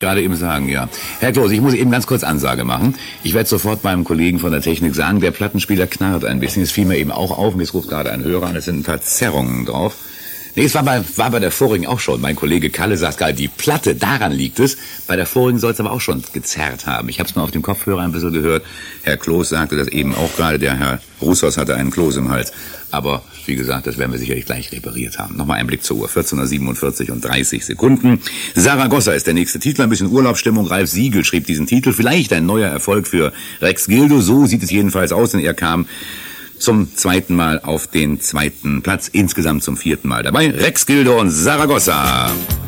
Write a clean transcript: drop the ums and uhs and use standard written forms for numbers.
Gerade eben sagen, ja. Herr Kloß, ich muss eben ganz kurz Ansage machen. Ich werde sofort beim Kollegen von der Technik sagen, der Plattenspieler knarrt ein bisschen. Es fiel mir eben auch auf, und jetzt ruft gerade ein Hörer an, es sind ein paar Zerrungen drauf. Nee, es war bei der vorigen auch schon. Mein Kollege Kalle sagt gerade, die Platte, daran liegt es. Bei der vorigen soll es aber auch schon gezerrt haben. Ich habe es mal auf dem Kopfhörer ein bisschen gehört. Herr Kloß sagte das eben auch gerade. Der Herr Russos hatte einen Kloß im Hals. Aber wie gesagt, das werden wir sicherlich gleich repariert haben. Nochmal ein Blick zur Uhr. 14:47 und 30 Sekunden. Saragossa ist der nächste Titel. Ein bisschen Urlaubsstimmung. Ralf Siegel schrieb diesen Titel. Vielleicht ein neuer Erfolg für Rex Gildo. So sieht es jedenfalls aus, denn er kam zum zweiten Mal auf den zweiten Platz, insgesamt zum vierten Mal dabei. Rex Gildo und Saragossa.